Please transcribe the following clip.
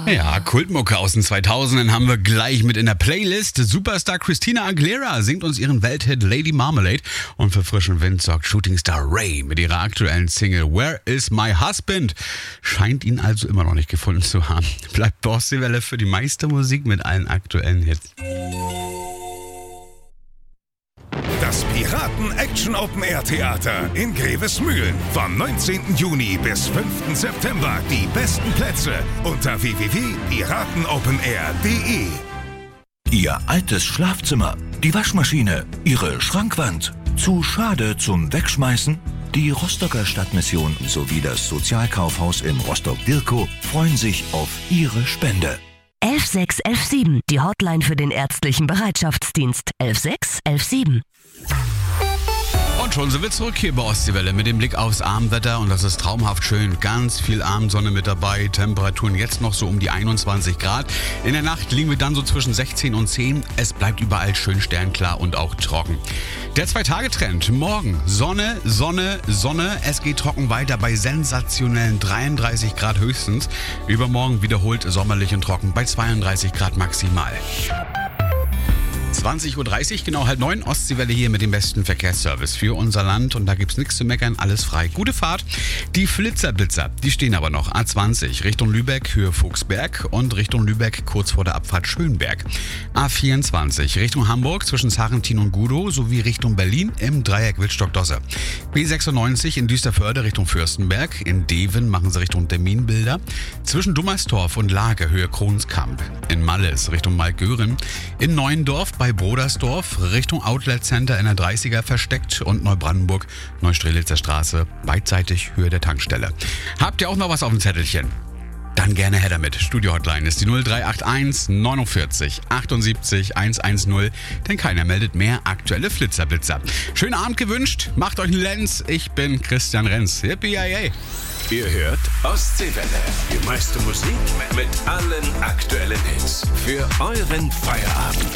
Ja, Kultmucke aus den 2000ern haben wir gleich mit in der Playlist. Superstar Christina Aguilera singt uns ihren Welthit Lady Marmalade und für frischen Wind sorgt Shootingstar Ray mit ihrer aktuellen Single Where is my husband? Scheint ihn also immer noch nicht gefunden zu haben. Bleibt bei Ostseewelle für die meiste Musik mit allen aktuellen Hits. Das Piraten-Action-Open-Air-Theater in Grevesmühlen. Vom 19. Juni bis 5. September. Die besten Plätze unter www.piratenopenair.de. Ihr altes Schlafzimmer, die Waschmaschine, Ihre Schrankwand. Zu schade zum Wegschmeißen? Die Rostocker Stadtmission sowie das Sozialkaufhaus in Rostock-Dirkow freuen sich auf Ihre Spende. 11617, die Hotline für den ärztlichen Bereitschaftsdienst. 11617. Und schon sind wir zurück hier bei Ostseewelle mit dem Blick aufs Abendwetter und das ist traumhaft schön. Ganz viel Abendsonne mit dabei, Temperaturen jetzt noch so um die 21 Grad. In der Nacht liegen wir dann so zwischen 16 und 10. Es bleibt überall schön sternklar und auch trocken. Der 2-Tage-Trend. Morgen Sonne, Sonne, Sonne. Es geht trocken weiter bei sensationellen 33 Grad höchstens. Übermorgen wiederholt sommerlich und trocken bei 32 Grad maximal. 20.30 Uhr, genau 8:30, Ostseewelle hier mit dem besten Verkehrsservice für unser Land und da gibt's nichts zu meckern, alles frei. Gute Fahrt. Die Flitzerblitzer, die stehen aber noch. A20 Richtung Lübeck, Höhe Fuchsberg und Richtung Lübeck kurz vor der Abfahrt Schönberg. A24 Richtung Hamburg zwischen Sarrentin und Gudow sowie Richtung Berlin im Dreieck Wittstock-Dosse. B96 in Düsterförde Richtung Fürstenberg. In Deven machen sie Richtung Terminbilder. Zwischen Dummersdorf und Lage Höhe Kronskamp. In Malles Richtung Malgören. In Neuendorf bei Brodersdorf Richtung Outlet Center in der 30er versteckt und Neubrandenburg, Neustrelitzer Straße, beidseitig Höhe der Tankstelle. Habt ihr auch noch was auf dem Zettelchen? Dann gerne her damit. Studio-Hotline ist die 0381 49 78 110, denn keiner meldet mehr aktuelle Flitzerblitzer. Schönen Abend gewünscht, macht euch einen Lenz. Ich bin Christian Renz. Yippie-yay. Ihr hört Ostseewelle. Die meiste Musik mit allen aktuellen Hits. Für euren Feierabend.